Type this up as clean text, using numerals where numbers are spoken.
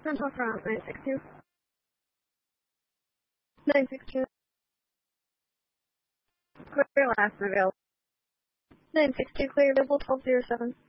Central from 962. 962. Clear last and available. 962 clear, available 1207.